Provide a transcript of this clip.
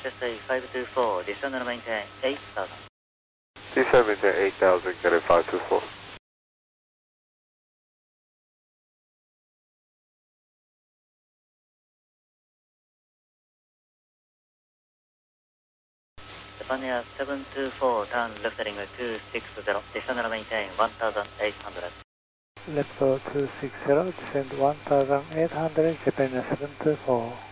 SSA 524, descend and maintain 8000. Descend and maintain 8000, get it 524. Japan 724, turn left heading 260, descend and maintain 1800. Left 260, descend 1800, Japan 724.